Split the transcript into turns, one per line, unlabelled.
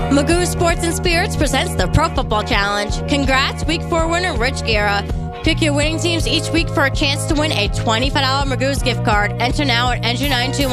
Magoo Sports and Spirits presents the Pro Football Challenge. Congrats, Week 4 winner Rich Guerra. Pick your winning teams each week for a chance to win a $25 Magoo's gift card. Enter now at Engine 921.